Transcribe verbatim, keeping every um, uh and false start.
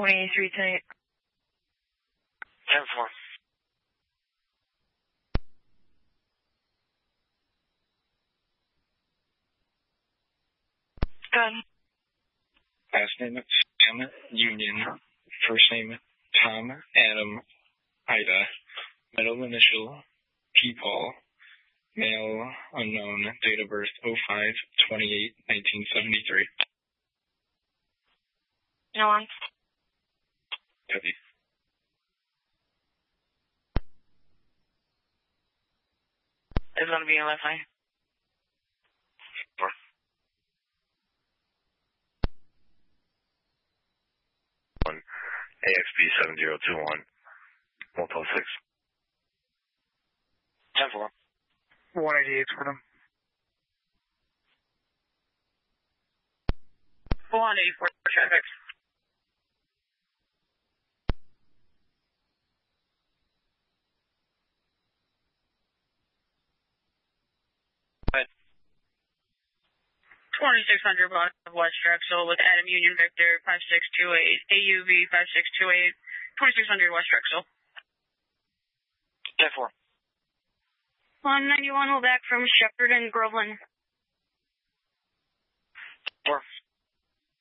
twenty-three ten eight. ten four. Good. Last name Sam Union. First name Tom Adam Ida. Middle initial P Paul. Male unknown. Date of birth oh five twenty-eight nineteen seventy-three. No one. Copy. It's going to be a left line. Four. One A X B seven zero two one. Multiple six. ten four. one eighty-eight for them. one eighty-four traffic. twenty-six hundred block of West Drexel with Adam Union Victor five six two eight, A U V five six two eight, twenty-six hundred West Drexel. ten four. one ninety-one will back from Shepherd and Groveland. four.